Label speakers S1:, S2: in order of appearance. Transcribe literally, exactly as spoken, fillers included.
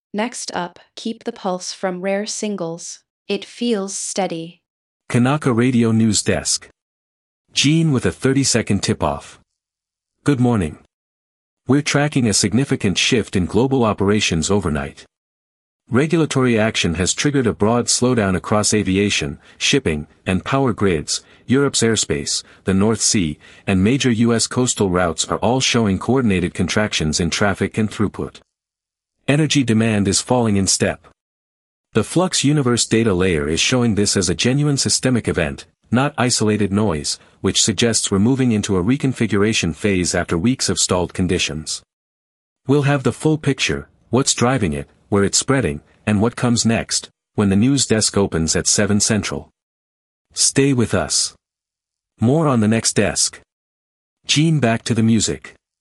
S1: Next up, keep the pulse from rare singles. It feels steady.
S2: Kanaka Radio News Desk. Gene with a thirty second tip-off. Good morning. We're tracking a significant shift in global operations overnight. Regulatory action has triggered a broad slowdown across aviation, shipping, and power grids. Europe's airspace, the North Sea, and major U S coastal routes are all showing coordinated contractions in traffic and throughput. Energy demand is falling in step. The Flux Universe data layer is showing this as a genuine systemic event, not isolated noise, which suggests we're moving into a reconfiguration phase after weeks of stalled conditions. We'll have the full picture, what's driving it, where it's spreading, and what comes next, when the news desk opens at seven Central. Stay with us. More on the next desk. Gene, back to the music.